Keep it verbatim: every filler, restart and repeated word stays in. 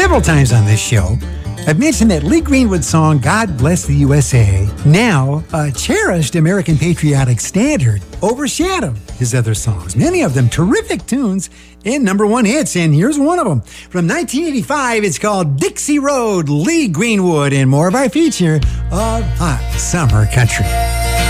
Several times on this show, I've mentioned that Lee Greenwood's song, God Bless the U S A, now a cherished American patriotic standard, overshadowed his other songs. Many of them terrific tunes and number one hits, and here's one of them. From nineteen eighty-five, it's called Dixie Road, Lee Greenwood, and more of our feature of Hot Summer Country.